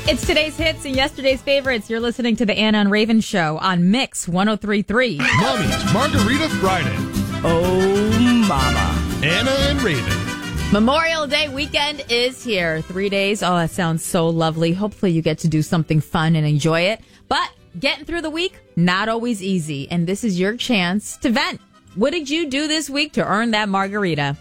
It's today's hits and yesterday's favorites. You're listening to the Anna and Raven Show on Mix 103.3. Mommy's Margarita Friday. Oh, mama. Anna and Raven. Memorial Day weekend is here. 3 days. Oh, that sounds so lovely. Hopefully you get to do something fun and enjoy it. But getting through the week, not always easy. And this is your chance to vent. What did you do this week to earn that margarita?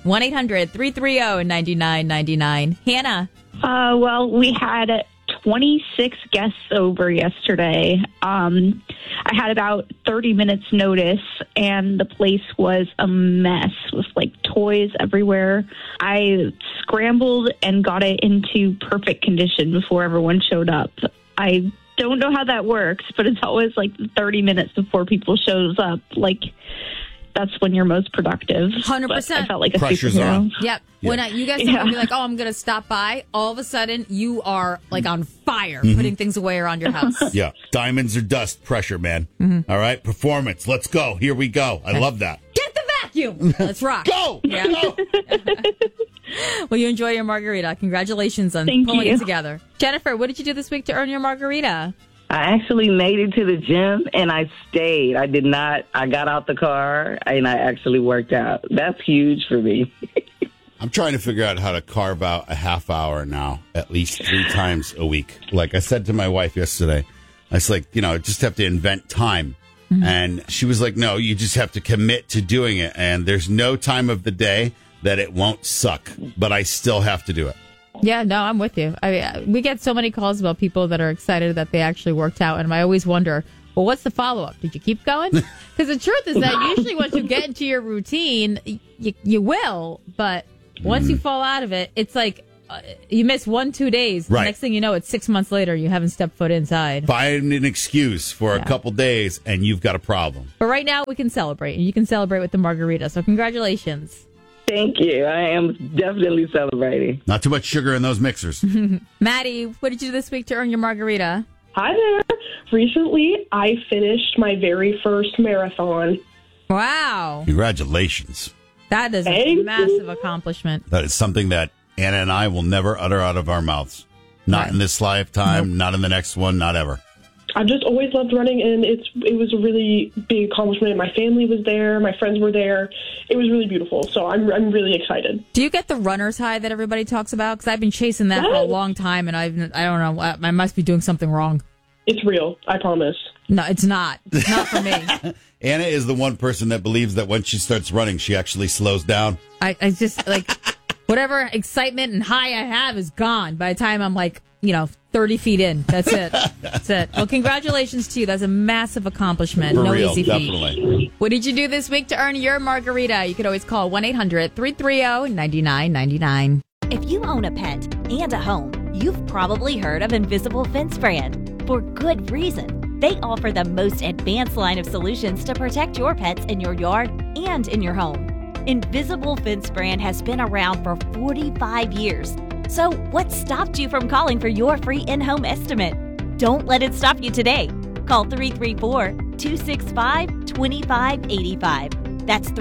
1-800-330-9999. Hannah. Well, we had 26 guests over yesterday. I had about 30 minutes notice, and the place was a mess with like toys everywhere. I scrambled and got it into perfect condition before everyone showed up. I don't know how that works, but it's always like 30 minutes before people shows up. Like, that's when you're most productive. 100%. But I felt like a Pressure's superhero. on. Yep. Yeah. When you guys don't be like, oh, I'm going to stop by. All of a sudden, you are like on fire, putting things away around your house. Yeah. Diamonds or dust pressure, man. All right. Performance. Let's go. Here we go. I love that. Get the vacuum. Let's rock. Go. Yeah. Go. Well, you enjoy your margarita. Congratulations on Thank pulling you. it together. Jennifer, what did you do this week to earn your margarita? I actually made it to the gym and I stayed. I got out the car and I actually worked out. That's huge for me. I'm trying to figure out how to carve out a half hour now, at least 3 times a week. Like I said to my wife yesterday, I was like, just have to invent time. And she was like, no, you just have to commit to doing it. And there's no time of the day that it won't suck, but I still have to do it. Yeah, no, I'm with you. We get so many calls about people that are excited that they actually worked out, and I always wonder, well, what's the follow-up? Did you keep going? Because the truth is that usually once you get into your routine, you will, but once you fall out of it, it's like you miss 1-2 days. Right. Next thing you know, it's 6 months later, you haven't stepped foot inside. Find an excuse for a couple days, and you've got a problem. But right now, we can celebrate, and you can celebrate with the margarita, so congratulations. Thank you. I am definitely celebrating. Not too much sugar in those mixers. Maddie, what did you do this week to earn your margarita? Hi there. Recently, I finished my very first marathon. Wow. Congratulations. That is a Thank you. massive accomplishment. That is something that Anna and I will never utter out of our mouths. Not Right. in this lifetime, not in the next one, not ever. I've just always loved running, and it was a really big accomplishment. My family was there. My friends were there. It was really beautiful, so I'm really excited. Do you get the runner's high that everybody talks about? Because I've been chasing that for a long time, and I don't know. I must be doing something wrong. It's real. I promise. No, it's not. It's not for me. Anna is the one person that believes that when she starts running, she actually slows down. I just, like, whatever excitement and high I have is gone by the time I'm like, 30 feet in. That's it. That's it. Well, congratulations to you. That's a massive accomplishment. For no real, easy feat. definitely. What did you do this week to earn your margarita? You could always call 1-800-330-9999. If you own a pet and a home, you've probably heard of Invisible Fence Brand. For good reason. They offer the most advanced line of solutions to protect your pets in your yard and in your home. Invisible Fence Brand has been around for 45 years. So what stopped you from calling for your free in-home estimate? Don't let it stop you today. Call 334-265-2585. That's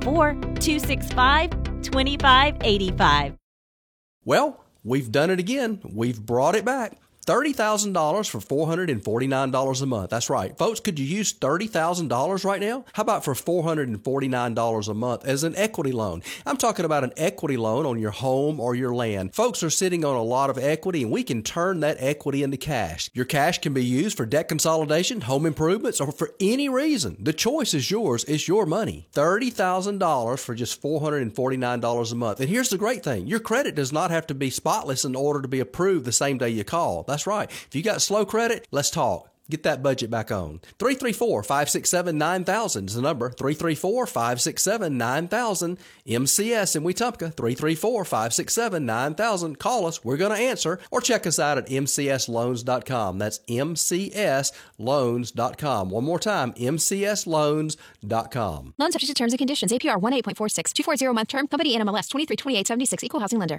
334-265-2585. Well, we've done it again. We've brought it back. $30,000 for $449 a month. That's right. Folks, could you use $30,000 right now? How about for $449 a month as an equity loan? I'm talking about an equity loan on your home or your land. Folks are sitting on a lot of equity, and we can turn that equity into cash. Your cash can be used for debt consolidation, home improvements, or for any reason. The choice is yours. It's your money. $30,000 for just $449 a month. And here's the great thing. Your credit does not have to be spotless in order to be approved the same day you call. That's right. If you got slow credit, let's talk. Get that budget back on. 334-567-9000 is the number. 334-567-9000. MCS in Wetumpka. 334-567-9000. Call us. We're going to answer. Or check us out at mcsloans.com. That's mcsloans.com. One more time, mcsloans.com. Loan subject to terms and conditions. APR 1.846. 240 month term. Company NMLS 232876. Equal housing lender.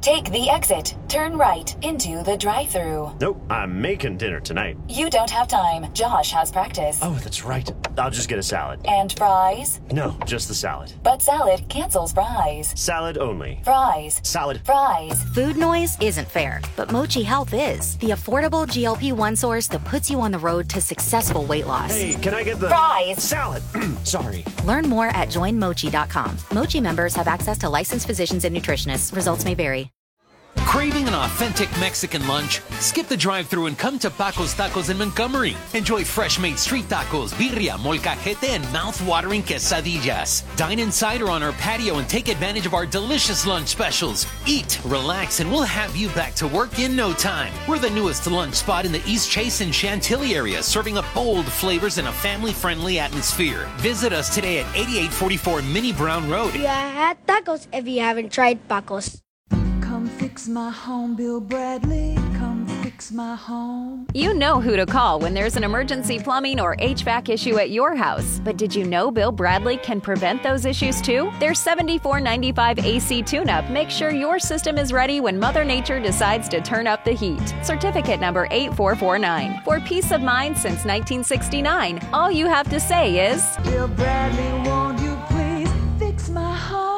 Take the exit. Turn right into the drive-thru. Nope, I'm making dinner tonight. You don't have time. Josh has practice. Oh, that's right. I'll just get a salad. And fries? No, just the salad. But salad cancels fries. Salad only. Fries. Salad. Fries. Food noise isn't fair, but Mochi Health is. The affordable GLP-1 source that puts you on the road to successful weight loss. Hey, can I get the fries? Salad. Sorry. Learn more at joinmochi.com. Mochi members have access to licensed physicians and nutritionists. Results may vary. Craving an authentic Mexican lunch? Skip the drive-thru and come to Paco's Tacos in Montgomery. Enjoy fresh-made street tacos, birria, molcajete, and mouth-watering quesadillas. Dine inside or on our patio and take advantage of our delicious lunch specials. Eat, relax, and we'll have you back to work in no time. We're the newest lunch spot in the East Chase and Chantilly area, serving up bold flavors in a family-friendly atmosphere. Visit us today at 8844 Minnie Brown Road. You had tacos if you haven't tried Paco's. Come fix my home, Bill Bradley. Come fix my home. You know who to call when there's an emergency plumbing or HVAC issue at your house. But did you know Bill Bradley can prevent those issues too? Their $74.95 AC tune-up makes sure your system is ready when Mother Nature decides to turn up the heat. Certificate number 8449. For peace of mind since 1969, all you have to say is, Bill Bradley, won't you please fix my home?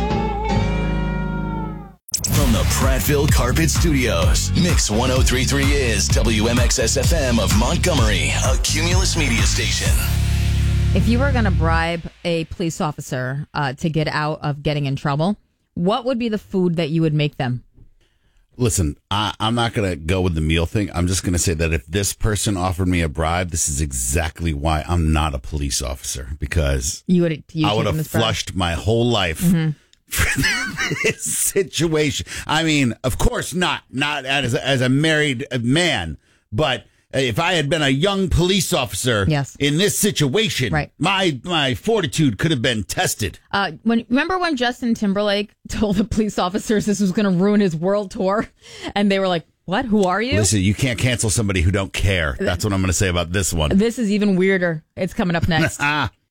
From the Prattville Carpet Studios, Mix 103.3 is WMXS-FM of Montgomery, a Cumulus media station. If you were going to bribe a police officer to get out of getting in trouble, what would be the food that you would make them? Listen, I'm not going to go with the meal thing. I'm just going to say that if this person offered me a bribe, this is exactly why I'm not a police officer, because I would have flushed my whole life. Mm-hmm. For this situation. I mean, of course not as a married man, but if I had been a young police officer in this situation, right, my fortitude could have been tested. Remember when Justin Timberlake told the police officers this was going to ruin his world tour, and they were like, "What? Who are you?" Listen, you can't cancel somebody who don't care. That's what I'm going to say about this one. This is even weirder. It's coming up next.